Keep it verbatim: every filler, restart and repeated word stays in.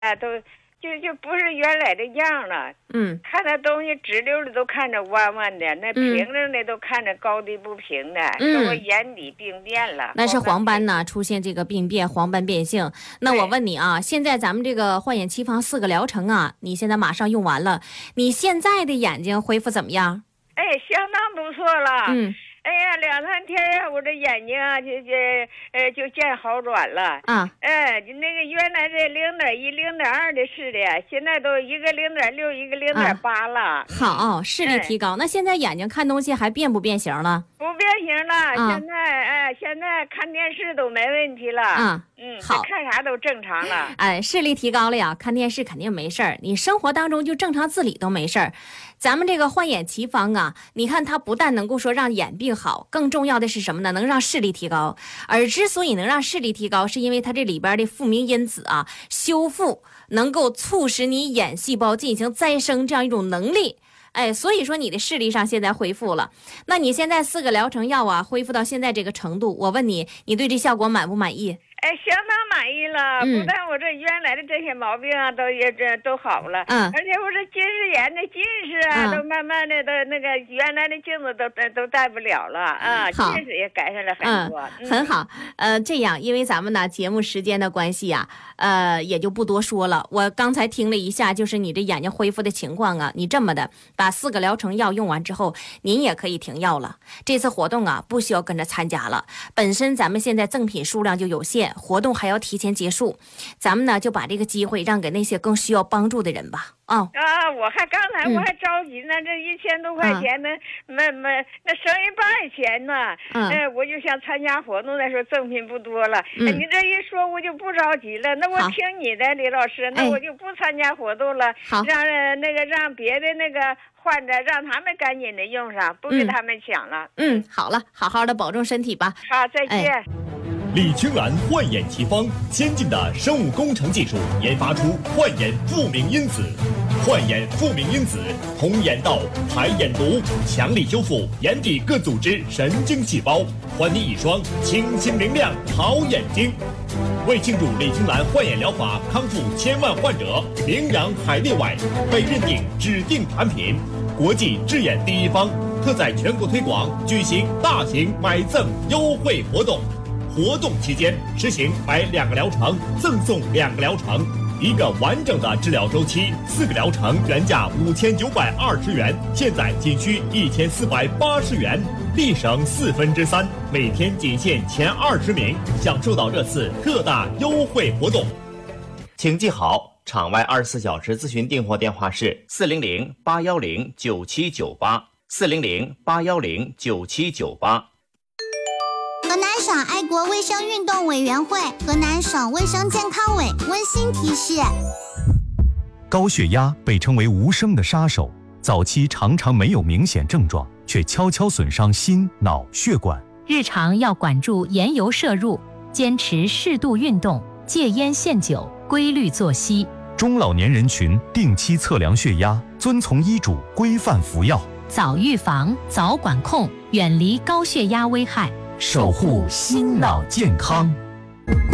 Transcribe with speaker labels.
Speaker 1: 啊，都就就不是原来的样了。
Speaker 2: 嗯，
Speaker 1: 看那东西直溜的都看着弯弯的，那平整的都看着高低不平的，
Speaker 2: 嗯、
Speaker 1: 说我眼底病变了。
Speaker 2: 那是黄斑呢，出现这个病变，黄斑变性。那我问你啊，现在咱们这个焕眼奇方四个疗程啊，你现在马上用完了，你现在的眼睛恢复怎么样？
Speaker 1: 哎，相当不错了。
Speaker 2: 嗯。
Speaker 1: 哎呀，两三天呀，我这眼睛啊，就就呃就见好转了
Speaker 2: 啊。
Speaker 1: 哎，那个原来这零点一、零点二的视力，现在都一个零点六，一个零点八了。
Speaker 2: 啊、好，视力提高、哎。那现在眼睛看东西还变不变形了？
Speaker 1: 不变形了。
Speaker 2: 啊、
Speaker 1: 现在哎，现在看电视都没问题了。
Speaker 2: 啊，
Speaker 1: 嗯，
Speaker 2: 好，
Speaker 1: 看啥都正常了。
Speaker 2: 哎，视力提高了呀，看电视肯定没事儿，你生活当中就正常自理都没事儿。咱们这个焕眼奇方啊，你看它不但能够说让眼病好，更重要的是什么呢？能让视力提高。而之所以能让视力提高，是因为它这里边的复明因子啊，修复能够促使你眼细胞进行再生这样一种能力。哎，所以说你的视力上现在恢复了。那你现在四个疗程药啊，恢复到现在这个程度，我问你，你对这效果满不满意？
Speaker 1: 哎，相当满意了。
Speaker 2: 嗯、
Speaker 1: 不但我这原来的这些毛病啊，都也这都好了。
Speaker 2: 嗯。
Speaker 1: 而且我这近视眼的近视啊，嗯、都慢慢的都那个原来的镜子都都戴不了了啊，近视也改善了很多。
Speaker 2: 嗯，很好。呃，这样，因为咱们呢节目时间的关系啊，呃，也就不多说了。我刚才听了一下，就是你这眼睛恢复的情况啊，你这么的，把四个疗程药用完之后，您也可以停药了。这次活动啊，不需要跟着参加了。本身咱们现在赠品数量就有限。活动还要提前结束，咱们呢就把这个机会让给那些更需要帮助的人吧。哦、
Speaker 1: 啊，我还刚才我还着急呢，嗯、这一千多块钱呢，没没、啊、那省一半钱呢。嗯、呃，我就想参加活动的时候赠品不多了。嗯、你这一说我就不着急了，那我听你的，李老师，那我就不参加活动了。
Speaker 2: 好，
Speaker 1: 让那个让别的那个患者让他们赶紧的用上，不给他们抢了。
Speaker 2: 嗯，嗯好了，好好的保重身体吧。
Speaker 1: 好，再见。
Speaker 2: 哎
Speaker 3: 李青兰焕眼奇方，先进的生物工程技术研发出焕眼复明因子。焕眼复明因子通眼道、排眼毒，强力修复眼底各组织神经细胞，还你一双清新明亮好眼睛。为庆祝李青兰焕眼疗法康复千万患者，名扬海内外，被认定指定产品，国际治眼第一方，特在全国推广，举行大型买赠优惠活动。活动期间实行买两个疗程赠送两个疗程，一个完整的治疗周期。四个疗程原价五千九百二十元，现在仅需一千四百八十元，立省四分之三。每天仅限前二十名享受到这次特大优惠活动。
Speaker 4: 请记好，场外二十四小时咨询订货电话是四零零八幺零九七九八，四零零八幺零九七九八。
Speaker 5: 河南省爱国卫生运动委员会、河南省卫生健康委温馨提示：
Speaker 6: 高血压被称为无声的杀手，早期常常没有明显症状，却悄悄损伤心、脑、血管。
Speaker 7: 日常要管住盐油摄入，坚持适度运动，戒烟限酒，规律作息。
Speaker 6: 中老年人群定期测量血压，遵从医嘱规范服药。
Speaker 7: 早预防，早管控，远离高血压危害。
Speaker 6: 守护心脑健康。